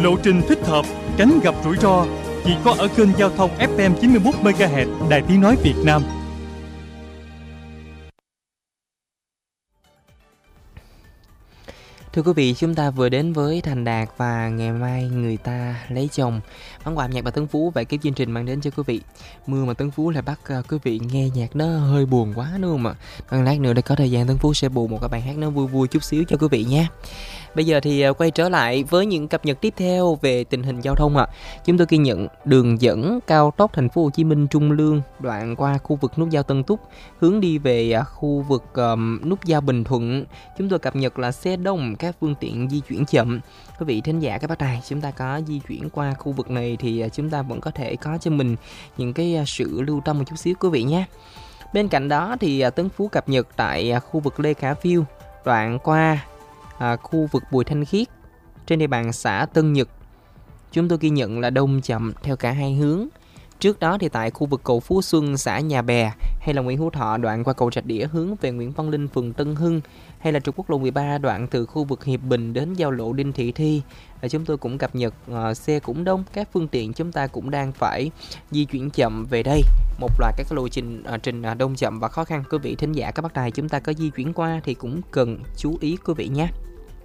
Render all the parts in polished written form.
lộ trình thích hợp, tránh gặp rủi ro. Chỉ có ở kênh giao thông FM 91 MHz Đài Tiếng nói Việt Nam. Thưa quý vị, chúng ta vừa đến với Thành Đạt và Ngày mai người ta lấy chồng. Bản quà nhạc và Tấn Phú và cái chương trình mang đến cho quý vị. Mưa mà Tấn Phú lại bắt quý vị nghe nhạc nó hơi buồn quá đúng không ạ? Lát nữa để có thời gian Tấn Phú sẽ bù một cái bài hát nó vui vui chút xíu cho quý vị nha. Bây giờ thì quay trở lại với những cập nhật tiếp theo về tình hình giao thông ạ. Chúng tôi ghi nhận đường dẫn cao tốc Thành phố Hồ Chí Minh Trung Lương đoạn qua khu vực nút giao Tân Túc hướng đi về khu vực nút giao Bình Thuận. Chúng tôi cập nhật là xe đông, các phương tiện di chuyển chậm. Quý vị thính giả các bác tài, chúng ta có di chuyển qua khu vực này thì chúng ta vẫn có thể có cho mình những cái sự lưu tâm một chút xíu quý vị nhé. Bên cạnh đó thì Tấn Phú cập nhật tại khu vực Lê Khả Phiêu đoạn qua khu vực Bùi Thanh Khiết trên địa bàn xã Tân Nhật. Chúng tôi ghi nhận là đông chậm theo cả hai hướng. Trước đó thì tại khu vực cầu Phú Xuân xã Nhà Bè hay là Nguyễn Hữu Thọ đoạn qua cầu Rạch Đĩa hướng về Nguyễn Văn Linh phường Tân Hưng, hay là trục quốc lộ 13 đoạn từ khu vực Hiệp Bình đến giao lộ Đinh Thị Thi, chúng tôi cũng cập nhật xe cũng đông, các phương tiện chúng ta cũng đang phải di chuyển chậm về đây. Một loạt các lộ trình đông chậm và khó khăn, quý vị thính giả các bác tài chúng ta có di chuyển qua thì cũng cần chú ý quý vị nhé.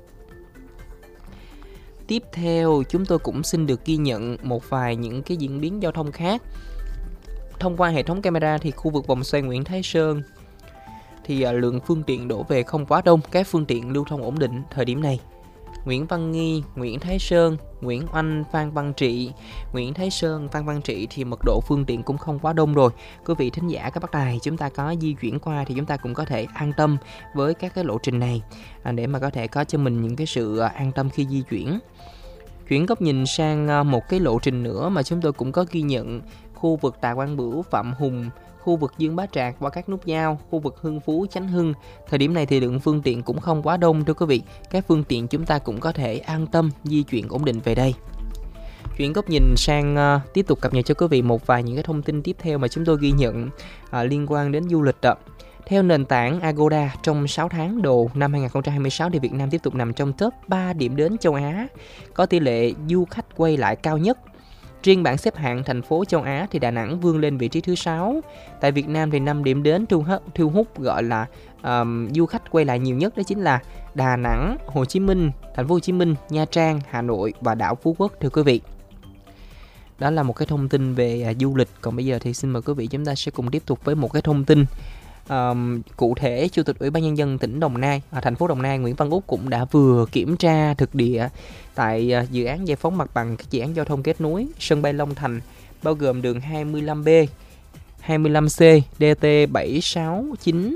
Tiếp theo chúng tôi cũng xin được ghi nhận một vài những cái diễn biến giao thông khác. Thông qua hệ thống camera thì khu vực vòng xoay Nguyễn Thái Sơn thì lượng phương tiện đổ về không quá đông, các phương tiện lưu thông ổn định thời điểm này. Nguyễn Văn Nghi, Nguyễn Thái Sơn, Nguyễn Oanh, Phan Văn Trị, Nguyễn Thái Sơn, Phan Văn Trị thì mật độ phương tiện cũng không quá đông rồi. Quý vị thính giả các bác tài chúng ta có di chuyển qua thì chúng ta cũng có thể an tâm với các cái lộ trình này để mà có thể có cho mình những cái sự an tâm khi di chuyển. Chuyển góc nhìn sang một cái lộ trình nữa mà chúng tôi cũng có ghi nhận, khu vực Tạ Quang Bửu, Phạm Hùng, khu vực Dương Bá Trạc qua các nút giao, khu vực Hưng Phú, Chánh Hưng. Thời điểm này thì lượng phương tiện cũng không quá đông thưa quý vị. Các phương tiện chúng ta cũng có thể an tâm di chuyển ổn định về đây. Chuyển góc nhìn sang tiếp tục cập nhật cho quý vị một vài những cái thông tin tiếp theo mà chúng tôi ghi nhận liên quan đến du lịch. Theo nền tảng Agoda, trong 6 tháng đầu năm 2026 thì Việt Nam tiếp tục nằm trong top 3 điểm đến châu Á có tỷ lệ du khách quay lại cao nhất. Riêng bảng xếp hạng thành phố châu Á thì Đà Nẵng vươn lên vị trí thứ 6. Tại Việt Nam thì 5 điểm đến thu hút gọi là du khách quay lại nhiều nhất, đó chính là Đà Nẵng, Hồ Chí Minh, Thành phố Hồ Chí Minh, Nha Trang, Hà Nội và đảo Phú Quốc thưa quý vị. Đó là một cái thông tin về du lịch. Còn bây giờ thì xin mời quý vị chúng ta sẽ cùng tiếp tục với một cái thông tin cụ thể. Chủ tịch Ủy ban Nhân dân tỉnh Đồng Nai, thành phố Đồng Nai Nguyễn Văn Úc cũng đã vừa kiểm tra thực địa tại dự án giải phóng mặt bằng các dự án giao thông kết nối sân bay Long Thành, bao gồm đường 25B, 25C, DT769,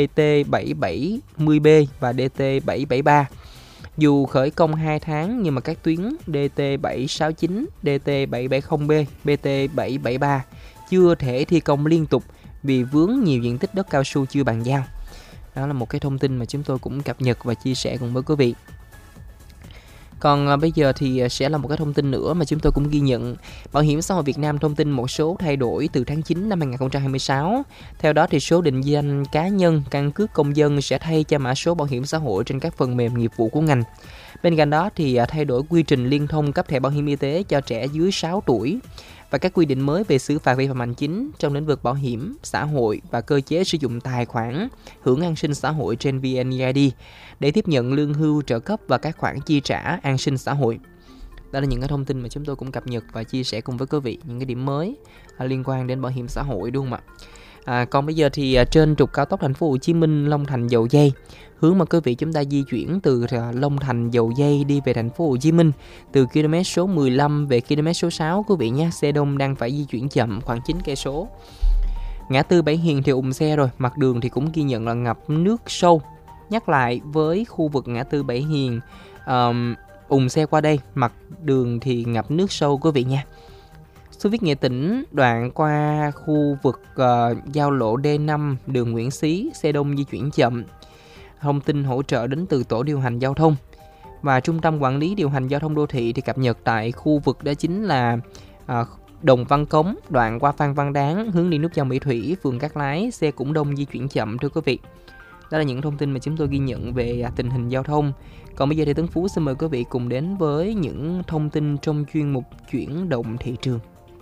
DT770B và DT773. Dù khởi công 2 tháng nhưng mà các tuyến DT769, DT770B, BT773 chưa thể thi công liên tục vì vướng nhiều diện tích đất cao su chưa bàn giao. Đó là một cái thông tin mà chúng tôi cũng cập nhật và chia sẻ cùng với quý vị. Còn bây giờ thì sẽ là một cái thông tin nữa mà chúng tôi cũng ghi nhận. Bảo hiểm xã hội Việt Nam thông tin một số thay đổi từ tháng 9 năm 2026. Theo đó thì số định danh cá nhân, căn cước công dân sẽ thay cho mã số bảo hiểm xã hội trên các phần mềm nghiệp vụ của ngành. Bên cạnh đó thì thay đổi quy trình liên thông cấp thẻ bảo hiểm y tế cho trẻ dưới 6 tuổi và các quy định mới về xử phạt vi phạm hành chính trong lĩnh vực bảo hiểm xã hội và cơ chế sử dụng tài khoản hưởng an sinh xã hội trên VNeID để tiếp nhận lương hưu, trợ cấp và các khoản chi trả an sinh xã hội. Đó là những cái thông tin mà chúng tôi cũng cập nhật và chia sẻ cùng với quý vị, những cái điểm mới liên quan đến bảo hiểm xã hội đúng không ạ? Còn bây giờ thì trên trục cao tốc Thành phố Hồ Chí Minh Long Thành Dầu Giây, hướng mà quý vị chúng ta di chuyển từ Long Thành Dầu Giây đi về Thành phố Hồ Chí Minh từ km số 15 về km số 6 quý vị nhé, xe đông đang phải di chuyển chậm khoảng 9 cây số. Ngã tư Bảy Hiền thì ùn xe rồi, mặt đường thì cũng ghi nhận là ngập nước sâu. Nhắc lại với khu vực ngã tư Bảy Hiền, ùn xe qua đây, mặt đường thì ngập nước sâu quý vị nha. Xô viết Nghệ Tĩnh đoạn qua khu vực giao lộ D5 đường Nguyễn Xí, xe đông di chuyển chậm. Thông tin hỗ trợ đến từ tổ điều hành giao thông và trung tâm quản lý điều hành giao thông đô thị thì cập nhật tại khu vực đó chính là Đồng Văn Cống đoạn qua Phan Văn Đáng hướng đi nút giao Mỹ Thủy, phường Cát Lái, xe cũng đông di chuyển chậm thưa quý vị. Đó là những thông tin mà chúng tôi ghi nhận về tình hình giao thông. Còn bây giờ thì Tấn Phú xin mời quý vị cùng đến với những thông tin trong chuyên mục chuyển động thị trường.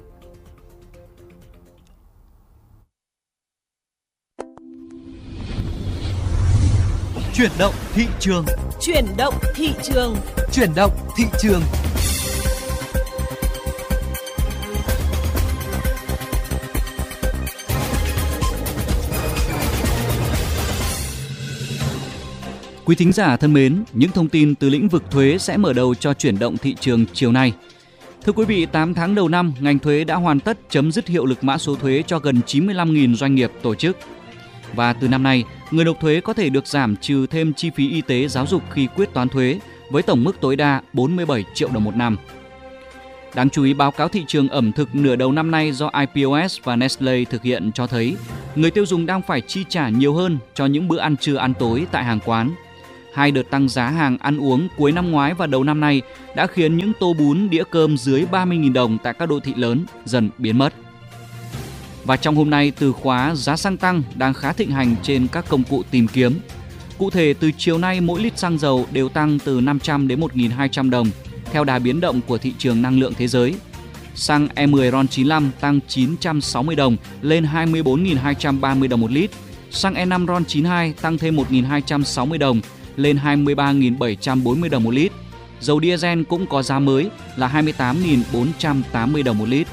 Chuyển động thị trường. Chuyển động thị trường. Chuyển động thị trường. Quý thính giả thân mến, những thông tin từ lĩnh vực thuế sẽ mở đầu cho chuyển động thị trường chiều nay. Thưa quý vị, 8 tháng đầu năm, ngành thuế đã hoàn tất chấm dứt hiệu lực mã số thuế cho gần 95.000 doanh nghiệp tổ chức. Và từ năm nay, người nộp thuế có thể được giảm trừ thêm chi phí y tế giáo dục khi quyết toán thuế với tổng mức tối đa 47 triệu đồng một năm. Đáng chú ý, báo cáo thị trường ẩm thực nửa đầu năm nay do IPOS và Nestlé thực hiện cho thấy người tiêu dùng đang phải chi trả nhiều hơn cho những bữa ăn trưa ăn tối tại hàng quán. Hai đợt tăng giá hàng ăn uống cuối năm ngoái và đầu năm nay đã khiến những tô bún, đĩa cơm dưới 30.000 đồng tại các đô thị lớn dần biến mất. Và trong hôm nay, từ khóa giá xăng tăng đang khá thịnh hành trên các công cụ tìm kiếm. Cụ thể, từ chiều nay mỗi lít xăng dầu đều tăng từ 500 đến 1.200 đồng theo đà biến động của thị trường năng lượng thế giới. Xăng E10 RON95 tăng 960 đồng lên 24.230 đồng một lít. Xăng E5 RON92 tăng thêm 1.260 đồng lên 23.740 đồng một lít. Dầu diesel cũng có giá mới là 28.480 đồng một lít.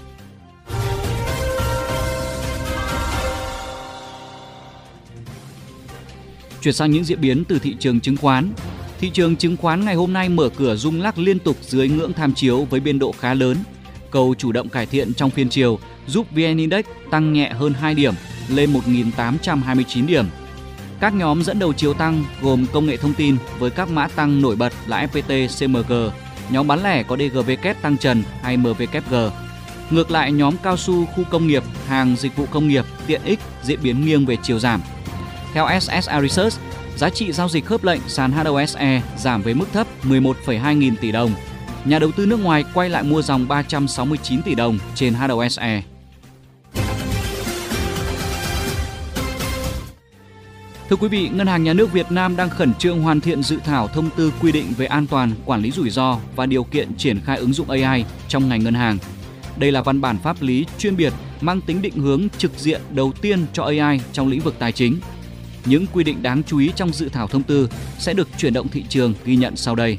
Chuyển sang những diễn biến từ thị trường chứng khoán. Thị trường chứng khoán ngày hôm nay mở cửa rung lắc liên tục dưới ngưỡng tham chiếu với biên độ khá lớn. Cầu chủ động cải thiện trong phiên chiều giúp VN Index tăng nhẹ hơn 2 điểm lên 1.829 điểm. Các nhóm dẫn đầu chiều tăng gồm công nghệ thông tin với các mã tăng nổi bật là FPT, CMG, nhóm bán lẻ có DGVK tăng trần hay MVKG. Ngược lại, nhóm cao su, khu công nghiệp, hàng dịch vụ công nghiệp, tiện ích diễn biến nghiêng về chiều giảm. Theo SSI Research, giá trị giao dịch khớp lệnh sàn HOSE giảm về mức thấp 11,2 nghìn tỷ đồng. Nhà đầu tư nước ngoài quay lại mua dòng 369 tỷ đồng trên HOSE. Thưa quý vị, Ngân hàng Nhà nước Việt Nam đang khẩn trương hoàn thiện dự thảo thông tư quy định về an toàn, quản lý rủi ro và điều kiện triển khai ứng dụng AI trong ngành ngân hàng. Đây là văn bản pháp lý chuyên biệt mang tính định hướng trực diện đầu tiên cho AI trong lĩnh vực tài chính. Những quy định đáng chú ý trong dự thảo thông tư sẽ được chuyển động thị trường ghi nhận sau đây.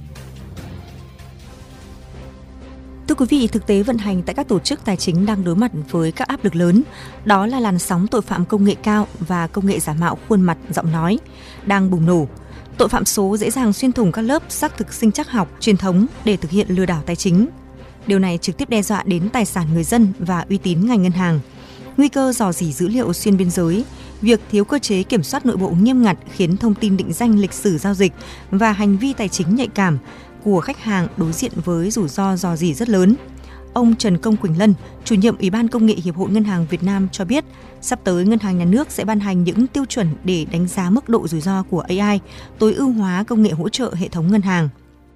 Thưa quý vị, thực tế vận hành tại các tổ chức tài chính đang đối mặt với các áp lực lớn. Đó là làn sóng tội phạm công nghệ cao và công nghệ giả mạo khuôn mặt, giọng nói đang bùng nổ. Tội phạm số dễ dàng xuyên thủng các lớp xác thực sinh trắc học truyền thống để thực hiện lừa đảo tài chính. Điều này trực tiếp đe dọa đến tài sản người dân và uy tín ngành ngân hàng. Nguy cơ rò rỉ dữ liệu xuyên biên giới, việc thiếu cơ chế kiểm soát nội bộ nghiêm ngặt khiến thông tin định danh lịch sử giao dịch và hành vi tài chính nhạy cảm của khách hàng đối diện với rủi ro rò rỉ rất lớn. Ông Trần Công Quỳnh Lân, chủ nhiệm Ủy ban Công nghệ Hiệp hội Ngân hàng Việt Nam cho biết, sắp tới Ngân hàng Nhà nước sẽ ban hành những tiêu chuẩn để đánh giá mức độ rủi ro của AI, tối ưu hóa công nghệ hỗ trợ hệ thống ngân hàng.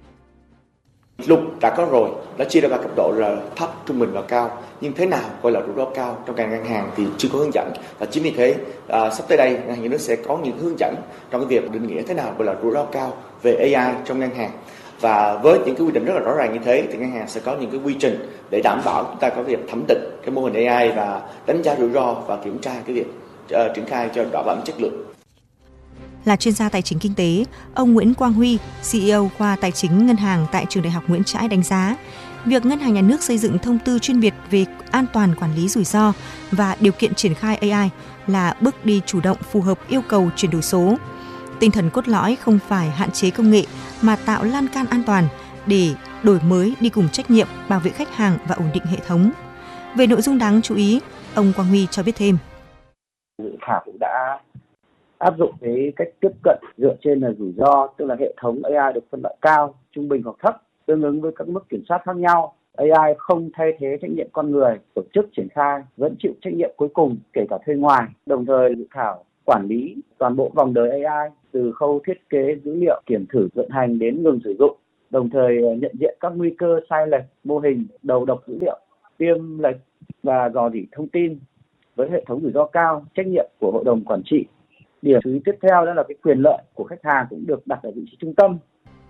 Luật đã có rồi, đã chia ra 3 cấp độ là thấp, trung bình và cao. Nhưng thế nào gọi là rủi ro cao trong ngành ngân hàng thì chưa có hướng dẫn. Và chính vì thế sắp tới đây Ngân hàng Nhà nước sẽ có những hướng dẫn trong cái việc định nghĩa thế nào gọi là rủi ro cao về AI trong ngân hàng. Và với những cái quy định rất là rõ ràng như thế thì ngân hàng sẽ có những cái quy trình để đảm bảo chúng ta có việc thẩm định cái mô hình AI và đánh giá rủi ro và kiểm tra cái việc triển khai cho đảm bảo chất lượng. Là chuyên gia tài chính kinh tế, ông Nguyễn Quang Huy, CEO khoa tài chính ngân hàng tại Trường Đại học Nguyễn Trãi đánh giá, việc Ngân hàng Nhà nước xây dựng thông tư chuyên biệt về an toàn quản lý rủi ro và điều kiện triển khai AI là bước đi chủ động phù hợp yêu cầu chuyển đổi số. Tinh thần cốt lõi không phải hạn chế công nghệ mà tạo lan can an toàn để đổi mới đi cùng trách nhiệm bảo vệ khách hàng và ổn định hệ thống. Về nội dung đáng chú ý, ông Quang Huy cho biết thêm. Dự thảo cũng đã áp dụng cái cách tiếp cận dựa trên là rủi ro, tức là hệ thống AI được phân loại cao, trung bình hoặc thấp, tương ứng với các mức kiểm soát khác nhau. AI không thay thế trách nhiệm con người, tổ chức triển khai vẫn chịu trách nhiệm cuối cùng kể cả thuê ngoài. Đồng thời dự thảo quản lý toàn bộ vòng đời AI từ khâu thiết kế dữ liệu, kiểm thử vận hành đến ngừng sử dụng, đồng thời nhận diện các nguy cơ sai lệch mô hình, đầu độc dữ liệu, tiêm lệch và rò rỉ thông tin với hệ thống rủi ro cao, trách nhiệm của hội đồng quản trị Điểm chú ý tiếp theo đó là cái quyền lợi của khách hàng cũng được đặt ở vị trí trung tâm.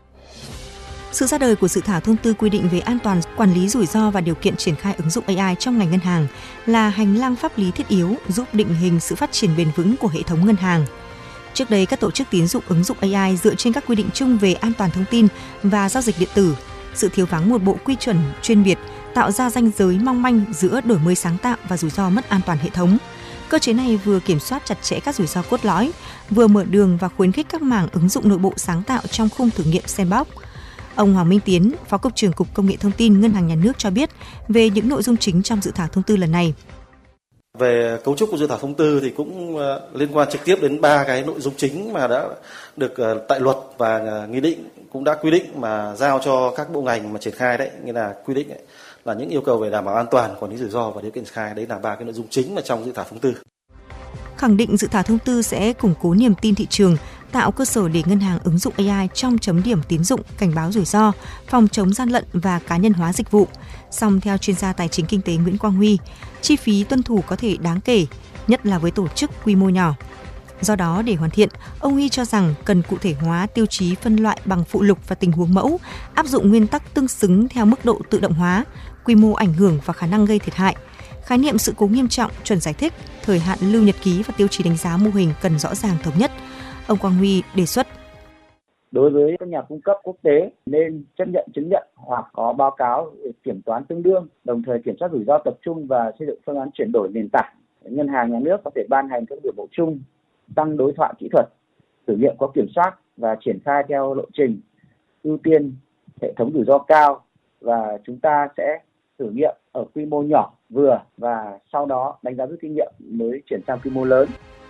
Sự ra đời của dự thảo thông tư quy định về an toàn, quản lý rủi ro và điều kiện triển khai ứng dụng AI trong ngành ngân hàng là hành lang pháp lý thiết yếu giúp định hình sự phát triển bền vững của hệ thống ngân hàng. Trước đây, các tổ chức tín dụng ứng dụng AI dựa trên các quy định chung về an toàn thông tin và giao dịch điện tử. Sự thiếu vắng một bộ quy chuẩn chuyên biệt tạo ra ranh giới mong manh giữa đổi mới sáng tạo và rủi ro mất an toàn hệ thống. Cơ chế này vừa kiểm soát chặt chẽ các rủi ro cốt lõi, vừa mở đường và khuyến khích các mảng ứng dụng nội bộ sáng tạo trong khung thử nghiệm sandbox. Ông Hoàng Minh Tiến, Phó Cục trưởng Cục Công nghệ Thông tin Ngân hàng Nhà nước cho biết về những nội dung chính trong dự thảo thông tư lần này. Về cấu trúc của dự thảo thông tư thì cũng liên quan trực tiếp đến 3 cái nội dung chính mà đã được tại luật và nghị định cũng đã quy định mà giao cho các bộ ngành mà triển khai đấy, nghĩa là quy định ấy, là những yêu cầu về đảm bảo an toàn, quản lý rủi ro và điều kiện triển khai, đấy là 3 cái nội dung chính mà trong dự thảo thông tư. Khẳng định dự thảo thông tư sẽ củng cố niềm tin thị trường, tạo cơ sở để ngân hàng ứng dụng AI trong chấm điểm tín dụng, cảnh báo rủi ro, phòng chống gian lận và cá nhân hóa dịch vụ. Song theo chuyên gia tài chính kinh tế Nguyễn Quang Huy, chi phí tuân thủ có thể đáng kể, nhất là với tổ chức quy mô nhỏ. Do đó, để hoàn thiện, ông Huy cho rằng cần cụ thể hóa tiêu chí phân loại bằng phụ lục và tình huống mẫu, áp dụng nguyên tắc tương xứng theo mức độ tự động hóa, quy mô ảnh hưởng và khả năng gây thiệt hại. Khái niệm sự cố nghiêm trọng, chuẩn giải thích, thời hạn lưu nhật ký và tiêu chí đánh giá mô hình cần rõ ràng thống nhất. Ông Quang Huy đề xuất. Đối với các nhà cung cấp quốc tế nên chấp nhận chứng nhận hoặc có báo cáo kiểm toán tương đương, đồng thời kiểm soát rủi ro tập trung và xây dựng phương án chuyển đổi nền tảng. Ngân hàng nhà nước có thể ban hành các biểu mẫu chung, tăng đối thoại kỹ thuật, thử nghiệm có kiểm soát và triển khai theo lộ trình, ưu tiên hệ thống rủi ro cao, và chúng ta sẽ thử nghiệm ở quy mô nhỏ, vừa và sau đó đánh giá rút kinh nghiệm mới chuyển sang quy mô lớn.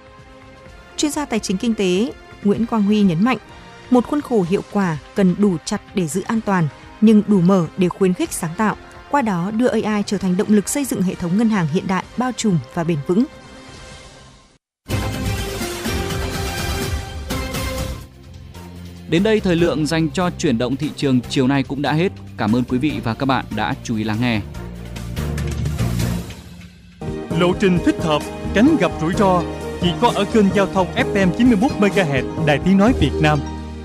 Chuyên gia tài chính kinh tế Nguyễn Quang Huy nhấn mạnh, một khuôn khổ hiệu quả cần đủ chặt để giữ an toàn, nhưng đủ mở để khuyến khích sáng tạo, qua đó đưa AI trở thành động lực xây dựng hệ thống ngân hàng hiện đại, bao trùm và bền vững. Đến đây, thời lượng dành cho chuyển động thị trường chiều nay cũng đã hết. Cảm ơn quý vị và các bạn đã chú ý lắng nghe. Lộ trình thích hợp, tránh gặp rủi ro chỉ có ở kênh giao thông FM 91 MHz Đài Tiếng nói Việt Nam.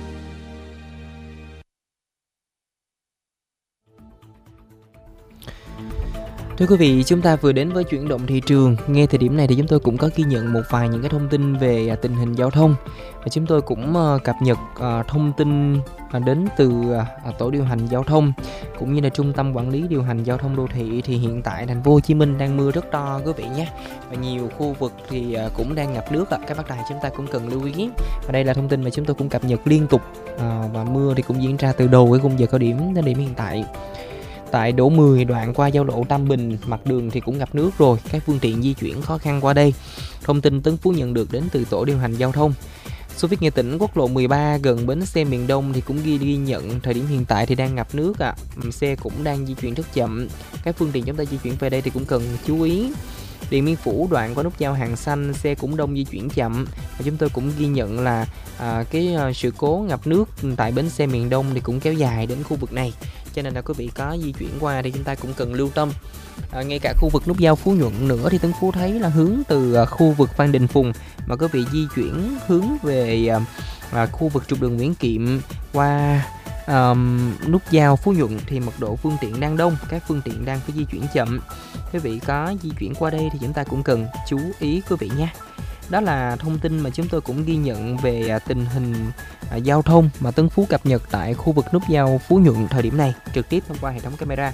Thưa quý vị, chúng ta vừa đến với chuyển động thị trường. Ngay thời điểm này thì chúng tôi cũng có ghi nhận một vài những cái thông tin về tình hình giao thông. Và chúng tôi cũng cập nhật thông tin đến từ tổ điều hành giao thông cũng như là trung tâm quản lý điều hành giao thông đô thị. Thì hiện tại thành phố Hồ Chí Minh đang mưa rất to quý vị nhé. Và nhiều khu vực thì cũng đang ngập nước. Các bác tài chúng ta cũng cần lưu ý. Và đây là thông tin mà chúng tôi cũng cập nhật liên tục. Và mưa thì cũng diễn ra từ đầu cái khung giờ cao điểm đến điểm hiện tại. Tại đỗ 10 đoạn qua giao lộ Tam Bình, mặt đường thì cũng ngập nước rồi, các phương tiện di chuyển khó khăn qua đây. Thông tin Tấn Phú nhận được đến từ tổ điều hành giao thông. Xô viết Nghệ Tĩnh, quốc lộ 13 gần bến xe miền Đông thì cũng ghi nhận thời điểm hiện tại thì đang ngập nước xe cũng đang di chuyển rất chậm. Các phương tiện chúng ta di chuyển về đây thì cũng cần chú ý. Điện Biên Phủ đoạn qua nút giao Hàng Xanh xe cũng đông di chuyển chậm. Và chúng tôi cũng ghi nhận là sự cố ngập nước tại bến xe miền Đông thì cũng kéo dài đến khu vực này. Cho nên là quý vị có di chuyển qua thì chúng ta cũng cần lưu tâm. Ngay cả khu vực nút giao Phú Nhuận nữa thì Tấn Phú thấy là hướng từ khu vực Phan Đình Phùng mà quý vị di chuyển hướng về khu vực trục đường Nguyễn Kiệm qua nút giao Phú Nhuận thì mật độ phương tiện đang đông, các phương tiện đang phải di chuyển chậm. Quý vị có di chuyển qua đây thì chúng ta cũng cần chú ý quý vị nhé. Đó là thông tin mà chúng tôi cũng ghi nhận về tình hình giao thông mà Tấn Phú cập nhật tại khu vực nút giao Phú Nhuận thời điểm này, trực tiếp thông qua hệ thống camera.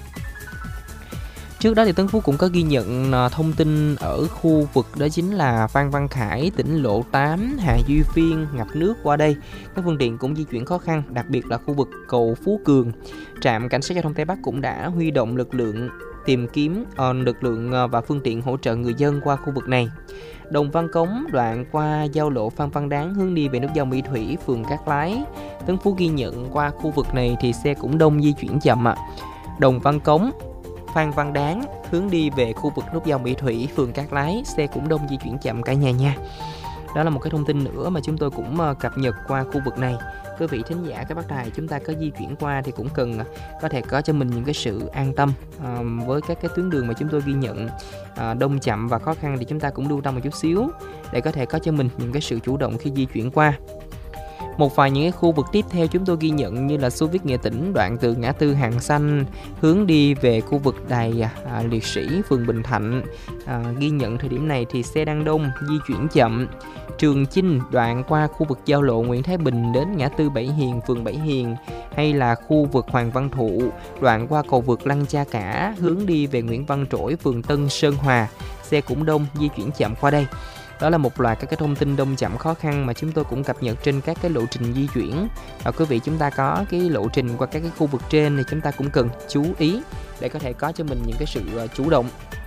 Trước đó thì Tấn Phú cũng có ghi nhận thông tin ở khu vực đó chính là Phan Văn Khải, tỉnh lộ 8, Hà Duy Phiên ngập nước qua đây. Các phương tiện cũng di chuyển khó khăn, đặc biệt là khu vực cầu Phú Cường. Trạm Cảnh sát giao thông Tây Bắc cũng đã huy động lực lượng tìm kiếm lực lượng và phương tiện hỗ trợ người dân qua khu vực này. Đồng Văn Cống đoạn qua giao lộ Phan Văn Đáng hướng đi về nút giao Mỹ Thủy, phường Cát Lái. Tấn Phú ghi nhận qua khu vực này thì xe cũng đông di chuyển chậm Đồng Văn Cống, Phan Văn Đáng hướng đi về khu vực nút giao Mỹ Thủy, phường Cát Lái, xe cũng đông di chuyển chậm cả nhà nha. Đó là một cái thông tin nữa mà chúng tôi cũng cập nhật qua khu vực này. quý vị thính giả các bác đài chúng ta có di chuyển qua thì cũng cần có thể có cho mình những cái sự an tâm. Với các cái tuyến đường mà chúng tôi ghi nhận đông chậm và khó khăn thì chúng ta cũng lưu tâm một chút xíu để có thể có cho mình những cái sự chủ động khi di chuyển qua. Một vài những cái khu vực tiếp theo chúng tôi ghi nhận như là Xô Viết Nghệ Tĩnh, đoạn từ ngã tư Hàng Xanh hướng đi về khu vực đài Liệt Sĩ, phường Bình Thạnh. Ghi nhận thời điểm này thì xe đang đông, di chuyển chậm. Trường Chinh, đoạn qua khu vực giao lộ Nguyễn Thái Bình đến ngã tư Bảy Hiền, phường Bảy Hiền, hay là khu vực Hoàng Văn Thụ, đoạn qua cầu vượt Lăng Cha Cả hướng đi về Nguyễn Văn Trỗi, phường Tân Sơn Hòa, xe cũng đông, di chuyển chậm qua đây. Đó là một loạt các cái thông tin đông chậm khó khăn mà chúng tôi cũng cập nhật trên các cái lộ trình di chuyển. Và quý vị chúng ta có cái lộ trình qua các cái khu vực trên thì chúng ta cũng cần chú ý để có thể có cho mình những cái sự chủ động.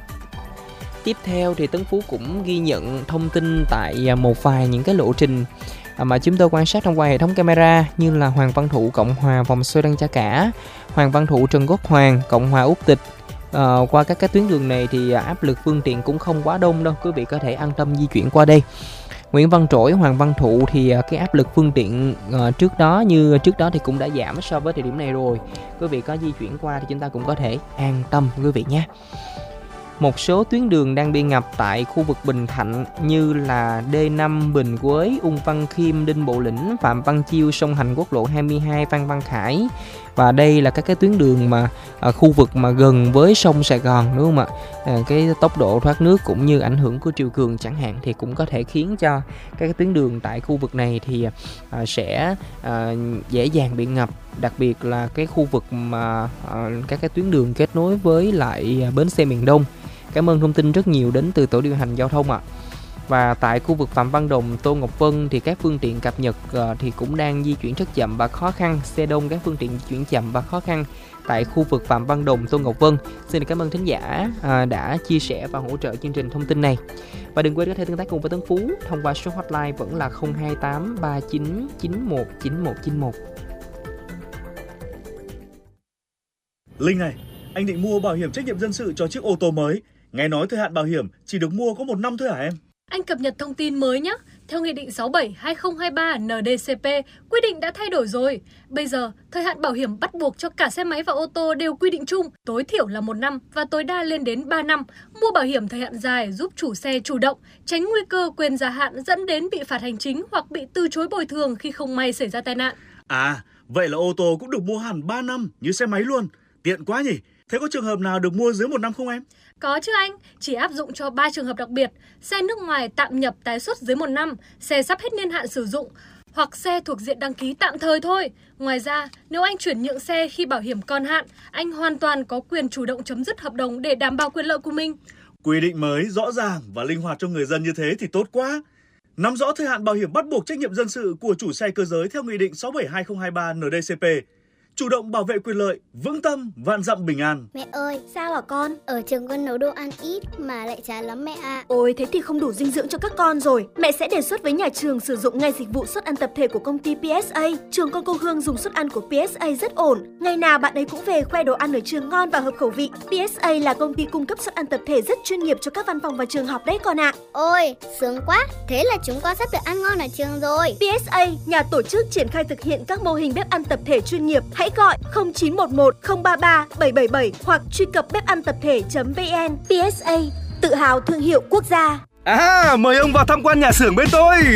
Tiếp theo thì Tấn Phú cũng ghi nhận thông tin tại một vài những cái lộ trình mà chúng tôi quan sát thông qua hệ thống camera như là Hoàng Văn Thụ, Cộng Hòa, vòng xoay Lăng Cha Cả, Hoàng Văn Thụ, Trần Quốc Hoàng, Cộng Hòa, Úc Tịch. Qua các cái tuyến đường này thì áp lực phương tiện cũng không quá đông đâu, quý vị có thể an tâm di chuyển qua đây. Nguyễn Văn Trỗi, Hoàng Văn Thụ thì cái áp lực phương tiện trước đó thì cũng đã giảm so với thời điểm này rồi. Quý vị có di chuyển qua thì chúng ta cũng có thể an tâm quý vị nhé. Một số tuyến đường đang bị ngập tại khu vực Bình Thạnh như là D5 Bình Quế, Ung Văn Khiêm, Đinh Bộ Lĩnh, Phạm Văn Chiêu, Sông Hành, quốc lộ 22, Phan Văn Khải. Và đây là các cái tuyến đường mà khu vực mà gần với sông Sài Gòn, đúng không ạ? Cái tốc độ thoát nước cũng như ảnh hưởng của triều cường chẳng hạn thì cũng có thể khiến cho các cái tuyến đường tại khu vực này thì sẽ dễ dàng bị ngập, đặc biệt là cái khu vực mà các cái tuyến đường kết nối với lại bến xe miền Đông. Cảm ơn thông tin rất nhiều đến từ tổ điều hành giao thông ạ. Và tại khu vực Phạm Văn Đồng, Tô Ngọc Vân thì các phương tiện cập nhật thì cũng đang di chuyển rất chậm và khó khăn. Xe đông các phương tiện di chuyển chậm và khó khăn tại khu vực Phạm Văn Đồng, Tô Ngọc Vân. Xin cảm ơn thính giả đã chia sẻ và hỗ trợ chương trình thông tin này. Và đừng quên có thể tương tác cùng với Tấn Phú thông qua số hotline vẫn là 028 39 91 9191. Linh này, anh định mua bảo hiểm trách nhiệm dân sự cho chiếc ô tô mới. Nghe nói thời hạn bảo hiểm chỉ được mua có 1 năm thôi hả em? Anh cập nhật thông tin mới nhé. Theo Nghị định 67/2023 NDCP, quy định đã thay đổi rồi. Bây giờ, thời hạn bảo hiểm bắt buộc cho cả xe máy và ô tô đều quy định chung, tối thiểu là 1 năm và tối đa lên đến 3 năm. Mua bảo hiểm thời hạn dài giúp chủ xe chủ động, tránh nguy cơ quên gia hạn dẫn đến bị phạt hành chính hoặc bị từ chối bồi thường khi không may xảy ra tai nạn. À, vậy là ô tô cũng được mua hẳn 3 năm như xe máy luôn. Tiện quá nhỉ? Thế có trường hợp nào được mua dưới 1 năm không em? Có chứ anh, chỉ áp dụng cho 3 trường hợp đặc biệt: xe nước ngoài tạm nhập tái xuất dưới 1 năm, xe sắp hết niên hạn sử dụng hoặc xe thuộc diện đăng ký tạm thời thôi. Ngoài ra, nếu anh chuyển nhượng xe khi bảo hiểm còn hạn, anh hoàn toàn có quyền chủ động chấm dứt hợp đồng để đảm bảo quyền lợi của mình. Quy định mới rõ ràng và linh hoạt cho người dân như thế thì tốt quá. Nắm rõ thời hạn bảo hiểm bắt buộc trách nhiệm dân sự của chủ xe cơ giới theo Nghị định 67/2023 NDCP. Chủ động bảo vệ quyền lợi, vững tâm, vạn dặm bình an. Mẹ ơi, sao hả con? Ở trường con nấu đồ ăn ít mà lại chán lắm mẹ ạ. Ôi, thế thì không đủ dinh dưỡng cho các con rồi. Mẹ sẽ đề xuất với nhà trường sử dụng ngay dịch vụ suất ăn tập thể của công ty PSA. Trường con cô Hương dùng suất ăn của PSA rất ổn. Ngày nào bạn ấy cũng về khoe đồ ăn ở trường ngon và hợp khẩu vị. PSA là công ty cung cấp suất ăn tập thể rất chuyên nghiệp cho các văn phòng và trường học đấy con ạ. Ôi, sướng quá. Thế là chúng con sắp được ăn ngon ở trường rồi. PSA, nhà tổ chức triển khai thực hiện các mô hình bếp ăn tập thể chuyên nghiệp. Hãy gọi 0911 033 777 hoặc truy cập bếp-ăn-tập-thể.vn. PSA, tự hào thương hiệu quốc gia. Mời ông vào tham quan nhà xưởng bên tôi.